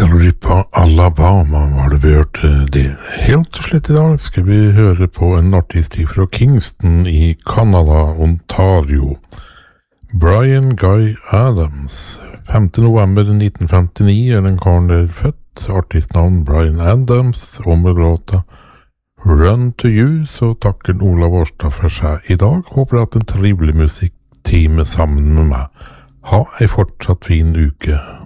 Little Alabama var det vi hørte det. Helt til slutt i dag skal vi høre på en artist fra Kingston i Canada, Ontario. Brian Guy Adams. 5. november 1959 den karen der født. Artistnavn Brian Adams, og med låta Run to You, så takker Olav Årstad for seg i dag. Håper at en trivelig musikktime sammen med meg. Ha en fortsatt fin uke.